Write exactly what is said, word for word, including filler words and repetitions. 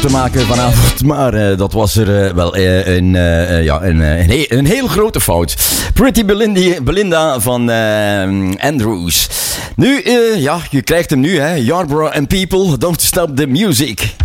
te maken vanavond, maar uh, dat was er uh, wel uh, een, uh, ja, een, uh, een, he- een heel grote fout. Pretty Belinda, Belinda van uh, Andrews. Nu, uh, ja, je krijgt hem nu, hè. Yarborough and People, Don't Stop the Music.